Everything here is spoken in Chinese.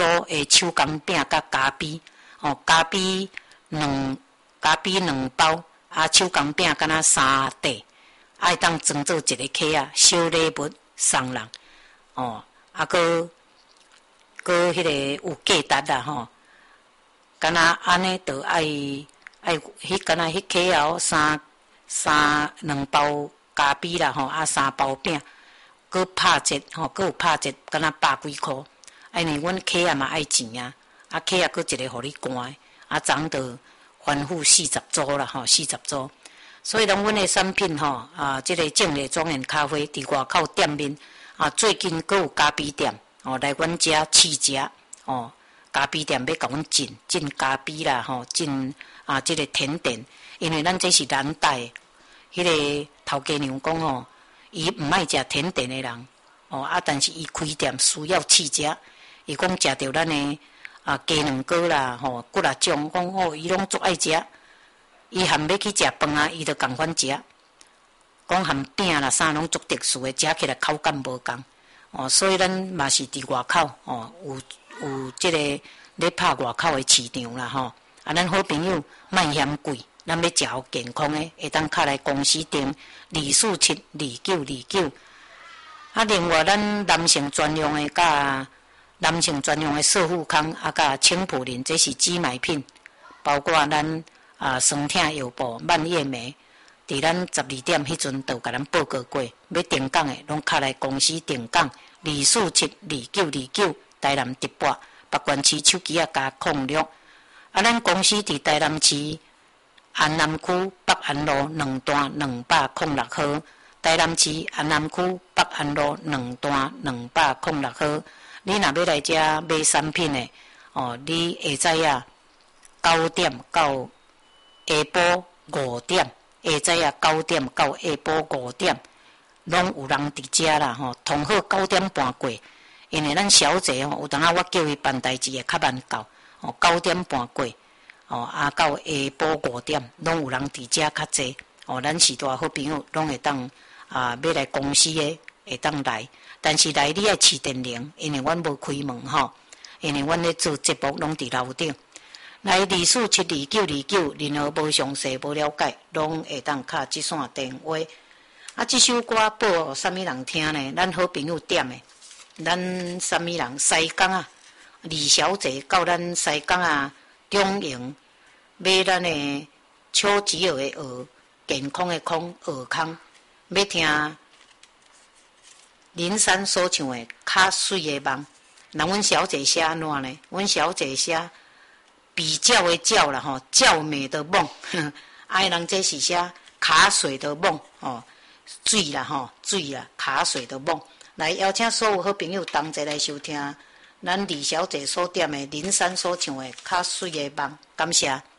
做诶手工饼甲咖啡，咖啡2包，手工饼敢若3块，会当装做一个客啊，小礼物送人，搁迄个有价值啦敢若安尼就爱敢若迄客啊2包咖啡啦3包饼，搁拍折搁有拍折，敢若100几箍。因为阮客啊嘛爱钱啊，客啊搁一个互你关的，总着反复40组啦40组。所以讲阮的产品即个正业庄园咖啡伫外口店面最近搁有咖啡店来阮遮试食咖啡店要甲阮进咖啡啦进即个甜点，因为咱这是南带，迄个头家娘讲伊毋爱食甜点的人但是伊开店需要试食，伊讲食着咱的鸡卵糕啦骨力酱，讲伊拢足爱食。伊含要去食饭伊就共款食。讲含饼啦啥拢足特殊的，食起来口感无共所以咱嘛是伫外口有即个咧拍外口的市场啦咱好朋友莫嫌贵，咱要食好健康的，会当敲来公司订2472929。另外咱男性专用的甲男性专用的瘦富康甲青普林，这是基买品，包括咱酸痛药布蔓越莓，伫咱12点迄阵都甲咱报告过，要订购的拢敲来公司订购2472929，台南直播北关市手机加06。咱公司伫台南市安南区北安路2段206号，台南市安南区北安路2段206号。你若要来遮买产品的你会知影9点到下晡5点，下早9点到下晡5点，拢有人伫遮啦同好9点半过，因为咱小姐有当我叫伊办代志会较慢到9点半过到下晡5点，拢有人伫遮较济咱是大好朋友，拢会当要来公司的会当来，但是来你爱试电铃，因为阮无开门因为阮咧做节目拢伫楼顶。来2472929，任何无详细无了解，拢会当敲即线电话。即首歌播互啥物人听呢？咱好朋友点的，咱啥物人西港李小姐到咱西港中营买咱的秋吉儿的蚵，健康的康蚵康，要听林珊所唱的较水的梦。那阮小姐写安怎呢？阮小姐写比较的较啦较美的梦，人这是写卡水的梦水啦水啦卡水的梦。来邀请所有好朋友同齐来收听咱李小姐所点的林珊所唱的较水的梦，感谢。